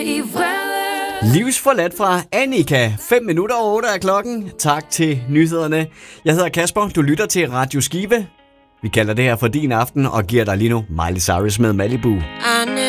i vrede. Livsforladt fra Annika. 5 minutter over 8 er klokken. Tak til nyhederne. Jeg hedder Kasper. Du lytter til Radio Skive. Vi kalder det her for din aften og giver dig lige nu Miley Cyrus med Malibu.